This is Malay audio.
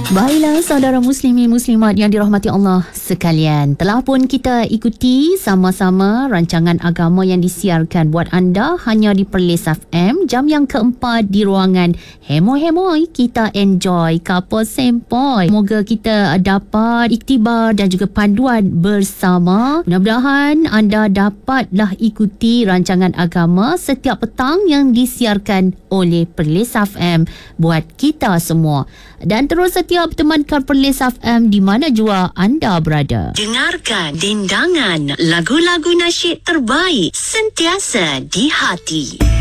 Baiklah saudara muslimi muslimat yang dirahmati Allah sekalian, telah pun kita ikuti sama-sama rancangan agama yang disiarkan buat anda hanya di Perlis FM, jam yang keempat di ruangan Hemoi. Kita enjoy couple sempoi. Semoga kita dapat iktibar dan juga panduan bersama. Mudah-mudahan anda dapatlah ikuti rancangan agama setiap petang yang disiarkan oleh Perlis FM buat kita semua. Dan terus setia bertemankan Perlis FM di mana jua anda berada. Dengarkan dendangan lagu-lagu nasyid terbaik sentiasa di hati.